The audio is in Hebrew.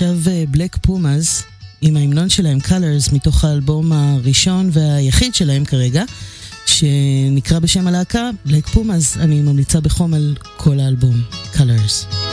עכשיו בלק פומאז עם ההמנון שלהם Colors מתוך האלבום הראשון והיחיד שלהם כרגע שנקרא בשם הלהקה בלק פומאז. אני ממליצה בחום על כל האלבום Colors.